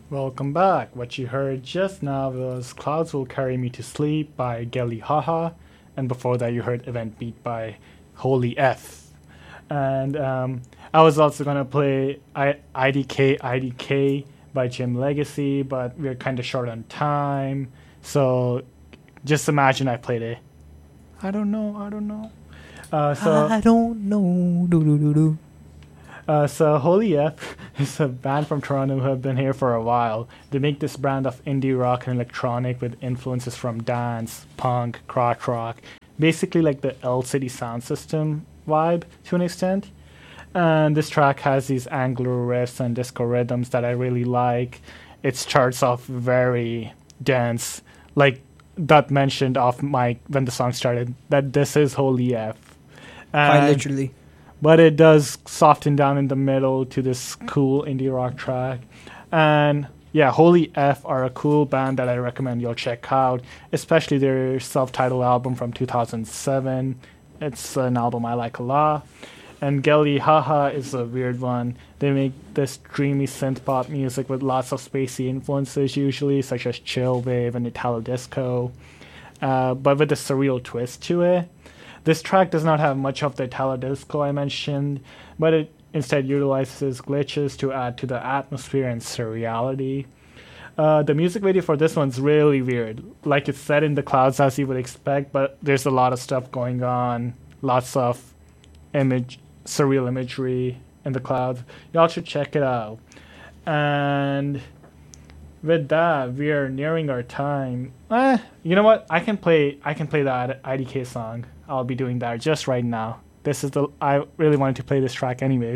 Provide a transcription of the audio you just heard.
Welcome back. What you heard just now was Clouds Will Carry Me to Sleep by Gelly Haha, and before that you heard Event Beat by Holy F. And I was also gonna play IDK by Jim Legacy, but we're kind of short on time, so just imagine I played it. I don't know. I don't know. So Holy F is a band from Toronto who have been here for a while. They make this brand of indie rock and electronic with influences from dance, punk, crotch rock, basically like the L City sound system vibe to an extent. And this track has these angular riffs and disco rhythms that I really like. It starts off very dense, like that mentioned off mic when the song started, that this is Holy F. Quite literally. But it does soften down in the middle to this cool indie rock track. And yeah, Holy F are a cool band that I recommend you'll check out, especially their self-titled album from 2007. It's an album I like a lot. And Gelly Haha is a weird one. They make this dreamy synth pop music with lots of spacey influences usually, such as chill wave and Italo disco, but with a surreal twist to it. This track does not have much of the Italo disco I mentioned, but it instead utilizes glitches to add to the atmosphere and surreality. The music video for this one's really weird. Like it's set in the clouds as you would expect, but there's a lot of stuff going on. Lots of surreal imagery in the clouds. Y'all should check it out. And with that, we are nearing our time. You know what? I can play that IDK song. I'll be doing that just right now. I really wanted to play this track anyways.